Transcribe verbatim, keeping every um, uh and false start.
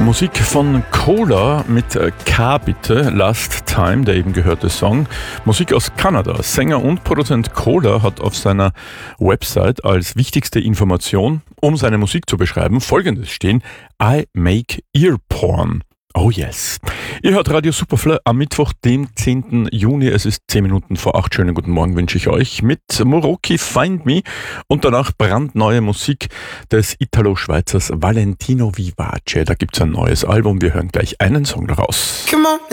Musik von Cola mit K bitte, Last Time, der eben gehörte Song. Musik aus Kanada. Sänger und Produzent Cola hat auf seiner Website als wichtigste Information, um seine Musik zu beschreiben, Folgendes stehen: I make ear porn. Oh yes. Ihr hört Radio Superfly am Mittwoch, dem zehnten Juni. Es ist zehn Minuten vor acht. Schönen guten Morgen wünsche ich euch mit Moroki Find Me und danach brandneue Musik des Italo-Schweizers Valentino Vivace. Da gibt's ein neues Album. Wir hören gleich einen Song daraus. Come on